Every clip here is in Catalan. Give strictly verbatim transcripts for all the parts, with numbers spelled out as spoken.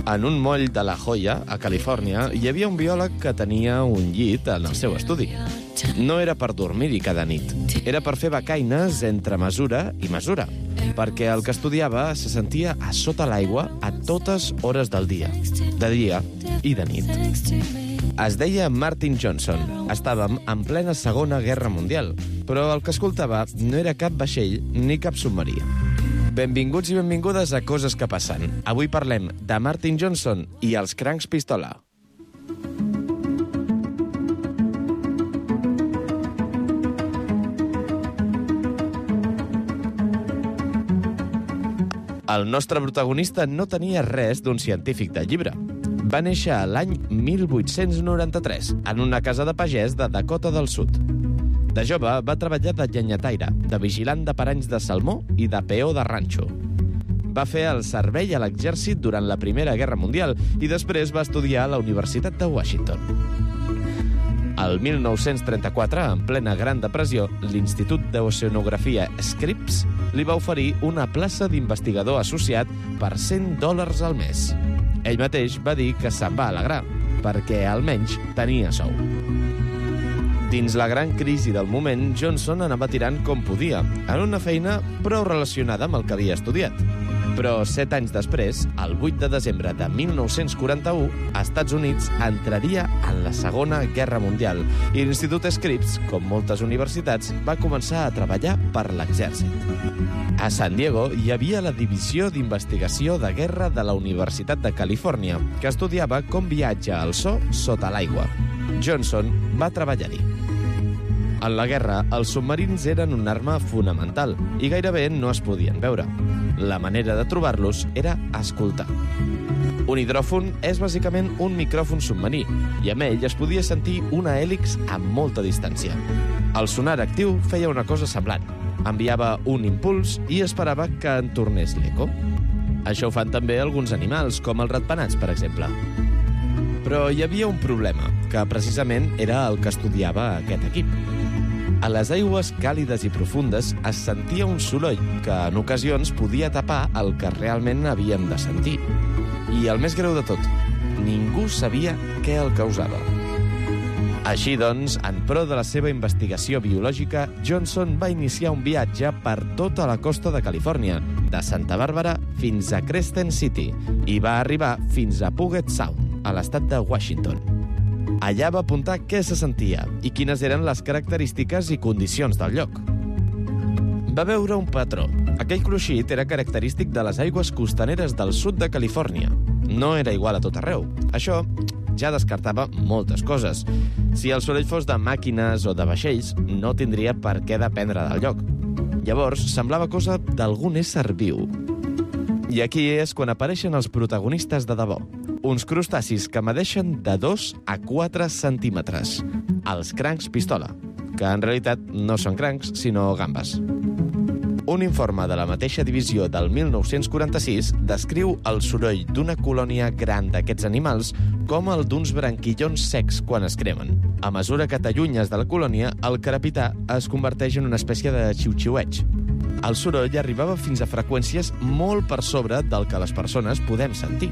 En un moll de La Jolla, a Califòrnia, hi havia un biòleg que tenia un llit en el seu estudi. No era per dormir-hi cada nit. Era per fer becaines entre mesura i mesura, perquè el que estudiava se sentia a sota l'aigua a totes hores del dia, de dia i de nit. Es deia Martin Johnson. Estàvem en plena Segona Guerra Mundial, però el que escoltava no era cap vaixell ni cap submarí. Benvinguts i benvingudes a Coses que passen. Avui parlem de Martin Johnson i els Cranks Pistola. El nostre protagonista no tenia res d'un científic de llibre. Va néixer a l'any mil vuit-cents noranta-tres en una casa de pagès de Dakota del Sud. De jove va treballar de llenyataire, de vigilant de paranys de salmó i de peó de ranxo. Va fer el servei a l'exèrcit durant la Primera Guerra Mundial i després va estudiar a la Universitat de Washington. El mil nou-cents trenta-quatre, en plena Gran Depressió, l'Institut d'Oceanografia Scripps li va oferir una plaça d'investigador associat per cent dòlars al mes. Ell mateix va dir que se'n va alegrar, perquè almenys tenia sou. Dins la gran crisi del moment, Johnson anava tirant com podia, en una feina prou relacionada amb el que havia estudiat. Però set anys després, el vuit de desembre de mil nou-cents quaranta-u, Estats Units entraria en la Segona Guerra Mundial i l'Institut Scripps, com moltes universitats, va començar a treballar per l'exèrcit. A San Diego hi havia la Divisió d'Investigació de Guerra de la Universitat de Califòrnia, que estudiava com viatja el so sota l'aigua. Johnson va treballar-hi. En la guerra, els submarins eren una arma fonamental i gairebé no es podien veure. La manera de trobar-los era escoltar. Un hidròfon és bàsicament un micròfon submarí i amb ell es podia sentir una hèlix a molta distància. El sonar actiu feia una cosa semblant. Enviava un impuls i esperava que en tornés l'eco. Això ho fan també alguns animals, com els ratpenats, per exemple. Però hi havia un problema, que precisament era el que estudiava aquest equip. A les aigües càlides i profundes es sentia un soroll que en ocasions podia tapar el que realment havíem de sentir. I el més greu de tot, ningú sabia què el causava. Així doncs, en pro de la seva investigació biològica, Johnson va iniciar un viatge per tota la costa de Califòrnia, de Santa Bàrbara fins a Crescent City, i va arribar fins a Puget Sound, a l'estat de Washington. Allà va apuntar què se sentia i quines eren les característiques i condicions del lloc. Va veure un patró. Aquell cruixit era característic de les aigües costaneres del sud de Califòrnia. No era igual a tot arreu. Això ja descartava moltes coses. Si el soroll fos de màquines o de vaixells, no tindria per què dependre del lloc. Llavors, semblava cosa d'algun ésser viu. I aquí és quan apareixen els protagonistes de debò. Uns crustacis que medeixen de dos a quatre centímetres. Els crancs pistola, que en realitat no són crancs, sinó gambes. Un informe de la mateixa divisió del mil nou-cents quaranta-sis descriu el soroll d'una colònia gran d'aquests animals com el d'uns branquillons secs quan es cremen. A mesura que t'allunyes de la colònia, el crepitar es converteix en una espècie de xiu-xiueig. El soroll arribava fins a freqüències molt per sobre del que les persones podem sentir.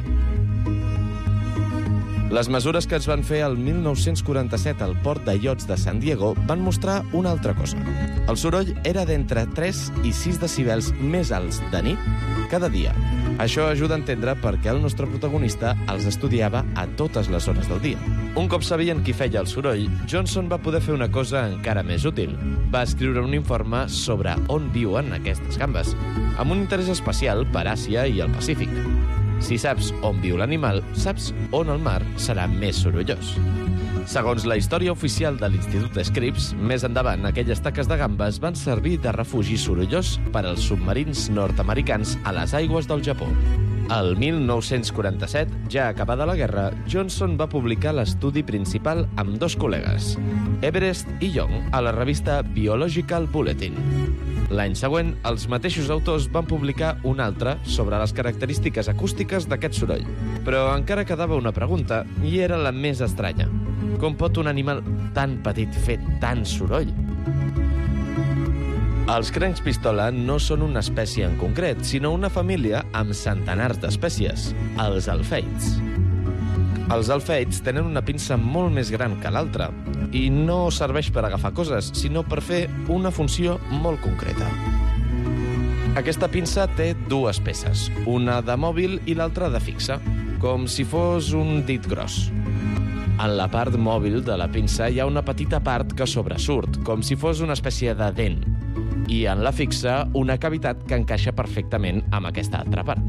Les mesures que es van fer el mil nou-cents quaranta-set al port de iots de San Diego van mostrar una altra cosa. El soroll era d'entre tres i sis decibels més alts de nit cada dia. Això ajuda a entendre per què el nostre protagonista els estudiava a totes les hores del dia. Un cop sabien qui feia el soroll, Johnson va poder fer una cosa encara més útil. Va escriure un informe sobre on viuen aquestes gambes, amb un interès especial per Àsia i el Pacífic. Si saps on viu l'animal, saps on el mar serà més sorollós. Segons la història oficial de l'Institut Scripps, més endavant aquelles taques de gambes van servir de refugi sorollós per als submarins nord-americans a les aigües del Japó. El mil nou-cents quaranta-set, ja acabada la guerra, Johnson va publicar l'estudi principal amb dos col·legues, Everest i Young, a la revista Biological Bulletin. L'any següent, els mateixos autors van publicar un altre sobre les característiques acústiques d'aquest soroll. Però encara quedava una pregunta, i era la més estranya. Com pot un animal tan petit fer tant soroll? Els crancs pistola no són una espècie en concret, sinó una família amb centenars d'espècies, els alfeids. Els alfeids tenen una pinça molt més gran que l'altra i no serveix per agafar coses, sinó per fer una funció molt concreta. Aquesta pinça té dues peces, una de mòbil i l'altra de fixa, com si fos un dit gros. En la part mòbil de la pinça hi ha una petita part que sobresurt, com si fos una espècie de dent, i en la fixa una cavitat que encaixa perfectament amb aquesta altra part.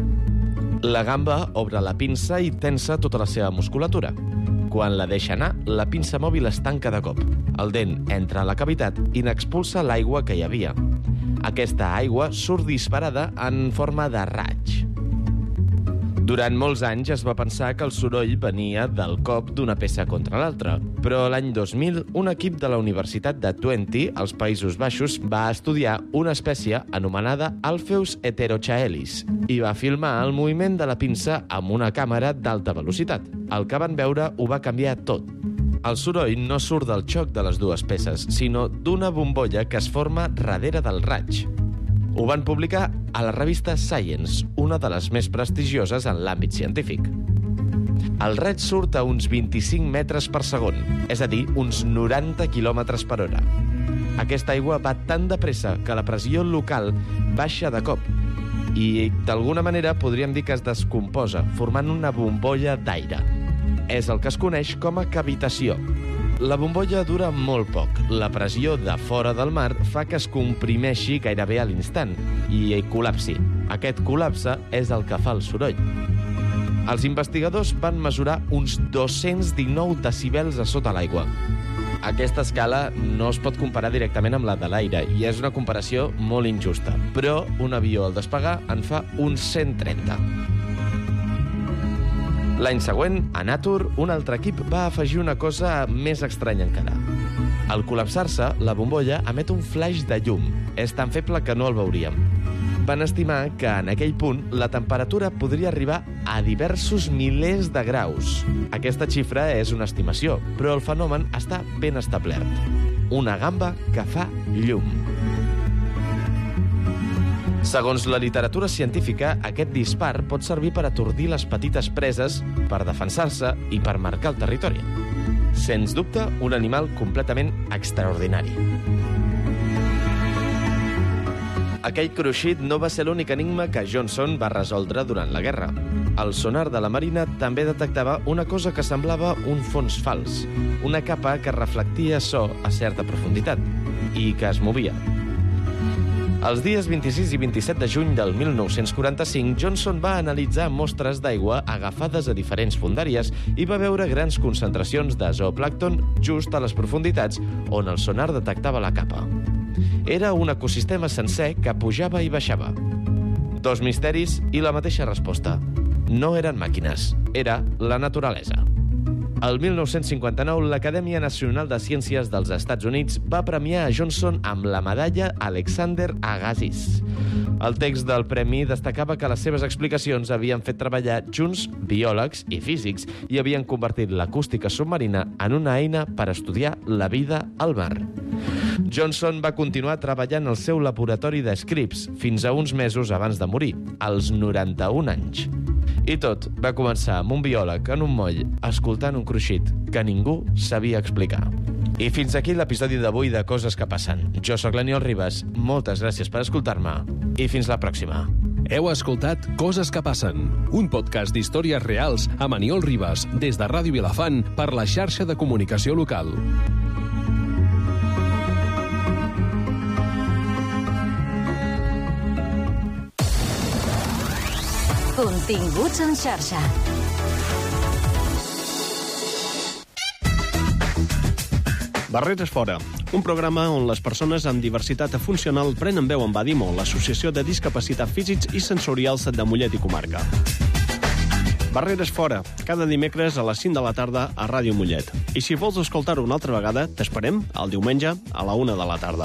La gamba obre la pinça i tensa tota la seva musculatura. Quan la deixa anar, la pinça mòbil es tanca de cop. El dent entra a la cavitat i n'expulsa l'aigua que hi havia. Aquesta aigua surt disparada en forma de raig. Durant molts anys es va pensar que el soroll venia del cop d'una peça contra l'altra, però l'any dos mil un equip de la Universitat de Twente, als Països Baixos, va estudiar una espècie anomenada Alpheus heterochaelis i va filmar el moviment de la pinça amb una càmera d'alta velocitat. El que van veure ho va canviar tot. El soroll no surt del xoc de les dues peces, sinó d'una bombolla que es forma darrere del raig. Ho van publicar a la revista Science, una de les més prestigioses en l'àmbit científic. El raig surt a uns vint-i-cinc metres per segon, és a dir, uns noranta quilòmetres per hora. Aquesta aigua va tan de pressa que la pressió local baixa de cop i, d'alguna manera, podríem dir que es descomposa, formant una bombolla d'aire. És el que es coneix com a cavitació. La bombolla dura molt poc. La pressió de fora del mar fa que es comprimeixi gairebé a l'instant i col·lapsi. Aquest col·lapse és el que fa el soroll. Els investigadors van mesurar uns dos-cents dinou decibels a sota l'aigua. Aquesta escala no es pot comparar directament amb la de l'aire i és una comparació molt injusta, però un avió al despegar en fa uns cent trenta. L'any següent, a Nature, un altre equip va afegir una cosa més estranya encara. Al col·lapsar-se, la bombolla emet un flaix de llum. És tan feble que no el veuríem. Van estimar que en aquell punt la temperatura podria arribar a diversos milers de graus. Aquesta xifra és una estimació, però el fenomen està ben establert. Una gamba que fa llum. Segons la literatura científica, aquest dispar pot servir per atordir les petites preses, per defensar-se i per marcar el territori. Sens dubte, un animal completament extraordinari. Aquell cruixit no va ser l'únic enigma que Johnson va resoldre durant la guerra. El sonar de la Marina també detectava una cosa que semblava un fons fals, una capa que reflectia so a certa profunditat i que es movia. Els dies vint-i-sis i vint-i-set de juny del mil nou-cents quaranta-cinc, Johnson va analitzar mostres d'aigua agafades a diferents fondàries i va veure grans concentracions de zooplàncton just a les profunditats on el sonar detectava la capa. Era un ecosistema sencer que pujava i baixava. Dos misteris i la mateixa resposta. No eren màquines, era la naturalesa. El mil nou-cents cinquanta-nou, l'Acadèmia Nacional de Ciències dels Estats Units va premiar a Johnson amb la medalla Alexander Agassiz. El text del premi destacava que les seves explicacions havien fet treballar junts biòlegs i físics i havien convertit l'acústica submarina en una eina per estudiar la vida al mar. Johnson va continuar treballant al seu laboratori de Scripps fins a uns mesos abans de morir, als noranta-un anys. I tot va començar amb un biòleg en un moll escoltant un cruixit que ningú sabia explicar. I fins aquí l'episodi d'avui de Coses que passen. Jo sóc l'Aniol Ribas, moltes gràcies per escoltar-me i fins la pròxima. Heu escoltat Coses que passen, un podcast d'històries reals amb Aniol Ribas des de Ràdio Vilafant per la xarxa de comunicació local. Continguts en xarxa. Barreres fora, un programa on les persones amb diversitat funcional prenen veu en Badimo, l'Associació de Discapacitat Físics i Sensorials de Mollet i Comarca. Barreres fora, cada dimecres a les cinc de la tarda a Ràdio Mollet. I si vols escoltar-ho una altra vegada, t'esperem el diumenge a la una de la tarda.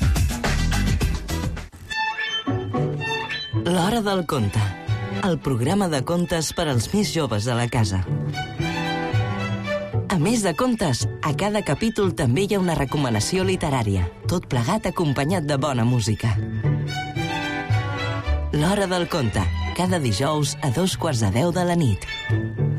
L'Hora del Conte, el programa de contes per als més joves de la casa. A més de contes, a cada capítol també hi ha una recomanació literària, tot plegat acompanyat de bona música. L'Hora del Conte, cada dijous a dos quarts de deu de la nit.